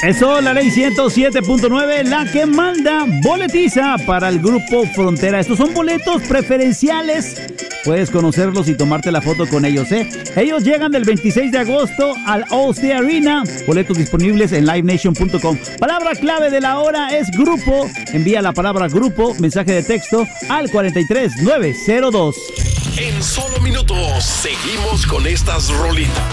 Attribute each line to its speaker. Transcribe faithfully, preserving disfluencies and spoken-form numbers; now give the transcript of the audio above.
Speaker 1: Eso, la ley ciento siete punto nueve, la que manda, boletiza para el grupo Frontera. Estos son boletos preferenciales. Puedes conocerlos y tomarte la foto con ellos, ¿eh? Ellos llegan del veintiséis de agosto al Allstate Arena. Boletos disponibles en live nation punto com. Palabra clave de la hora es grupo. Envía la palabra grupo, mensaje de texto al cuatro tres nueve cero dos.
Speaker 2: En solo minutos seguimos con estas rolitas.